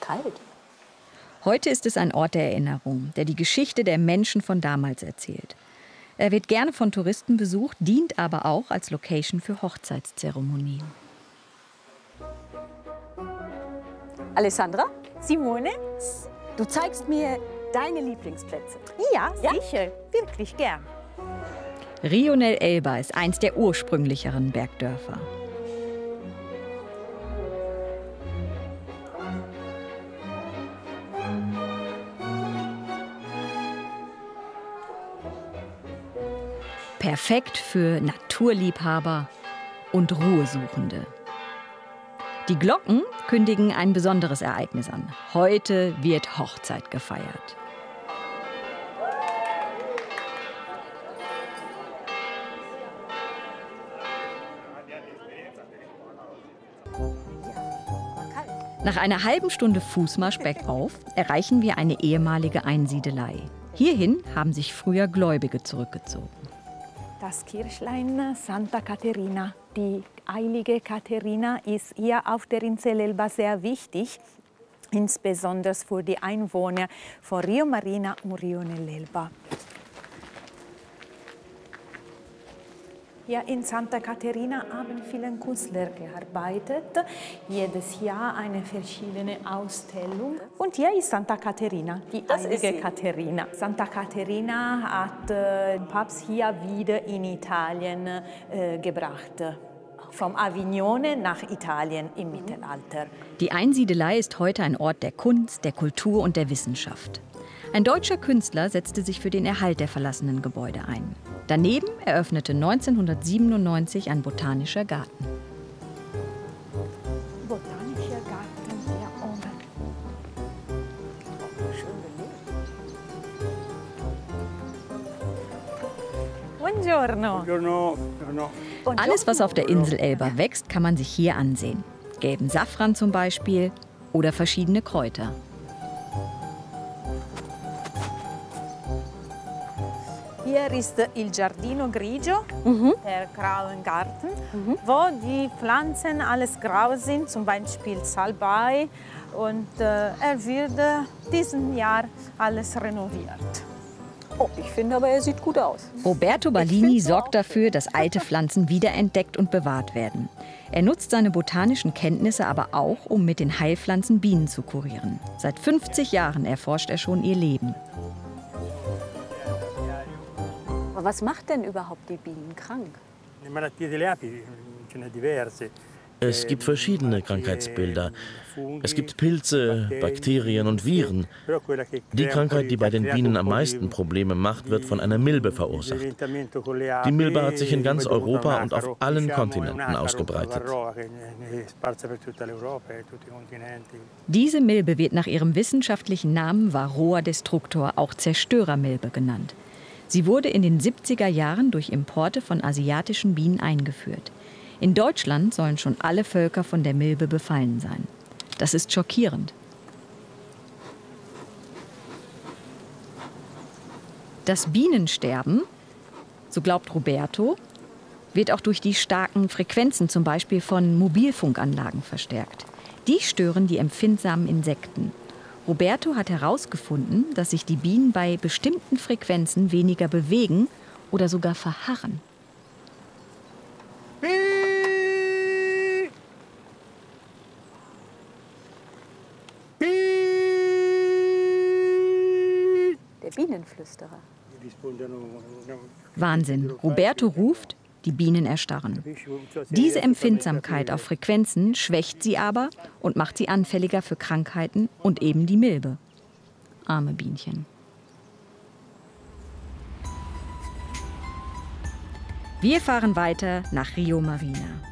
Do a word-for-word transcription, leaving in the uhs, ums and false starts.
kalt. Heute ist es ein Ort der Erinnerung, der die Geschichte der Menschen von damals erzählt. Er wird gerne von Touristen besucht, dient aber auch als Location für Hochzeitszeremonien. Alessandra, Simone? du zeigst mir deine Lieblingsplätze. Ja, Ja? sicher. Wirklich gern. Rio nel Elba ist eins der ursprünglicheren Bergdörfer. Perfekt für Naturliebhaber und Ruhesuchende. Die Glocken kündigen ein besonderes Ereignis an. Heute wird Hochzeit gefeiert. Nach einer halben Stunde Fußmarsch bergauf erreichen wir eine ehemalige Einsiedelei. Hierhin haben sich früher Gläubige zurückgezogen. Das Kirchlein Santa Caterina. Die heilige Katharina ist hier auf der Insel Elba sehr wichtig, insbesondere für die Einwohner von Rio Marina und Rio nel Elba. Hier in Santa Caterina haben viele Künstler gearbeitet. Jedes Jahr eine verschiedene Ausstellung. Und hier ist Santa Caterina, die Das ist heilige sie. Caterina. Santa Caterina hat äh, den Papst hier wieder in Italien äh, gebracht. Vom Avignone nach Italien im Mittelalter. Die Einsiedelei ist heute ein Ort der Kunst, der Kultur und der Wissenschaft. Ein deutscher Künstler setzte sich für den Erhalt der verlassenen Gebäude ein. Daneben eröffnete neunzehnhundertsiebenundneunzig ein botanischer Garten. Botanischer Garten hier oben. Buongiorno. Buongiorno. Buongiorno. Alles, was auf der Insel Elba wächst, kann man sich hier ansehen. Gelben Safran zum Beispiel oder verschiedene Kräuter. Hier ist Il Giardino Grigio, Mhm. der graue Garten, wo die Pflanzen alles grau sind, zum Beispiel Salbei. Und äh, er wird äh, diesen Jahr alles renoviert. Oh, ich finde aber, er sieht gut aus. Roberto Ballini sorgt dafür, dass alte Pflanzen wiederentdeckt und bewahrt werden. Er nutzt seine botanischen Kenntnisse aber auch, um mit den Heilpflanzen Bienen zu kurieren. Seit fünfzig Jahren erforscht er schon ihr Leben. Aber was macht denn überhaupt die Bienen krank? Le malattie delle api ce ne diverse. Es gibt verschiedene Krankheitsbilder. Es gibt Pilze, Bakterien und Viren. Die Krankheit, die bei den Bienen am meisten Probleme macht, wird von einer Milbe verursacht. Die Milbe hat sich in ganz Europa und auf allen Kontinenten ausgebreitet. Diese Milbe wird nach ihrem wissenschaftlichen Namen Varroa destructor, auch Zerstörermilbe genannt. Sie wurde in den siebziger Jahren durch Importe von asiatischen Bienen eingeführt. In Deutschland sollen schon alle Völker von der Milbe befallen sein. Das ist schockierend. Das Bienensterben, so glaubt Roberto, wird auch durch die starken Frequenzen, zum Beispiel von Mobilfunkanlagen, verstärkt. Die stören die empfindsamen Insekten. Roberto hat herausgefunden, dass sich die Bienen bei bestimmten Frequenzen weniger bewegen oder sogar verharren. Der Bienenflüsterer. Wahnsinn. Roberto ruft, die Bienen erstarren. Diese Empfindsamkeit auf Frequenzen schwächt sie aber und macht sie anfälliger für Krankheiten und eben die Milbe. Arme Bienchen. Wir fahren weiter nach Rio Marina.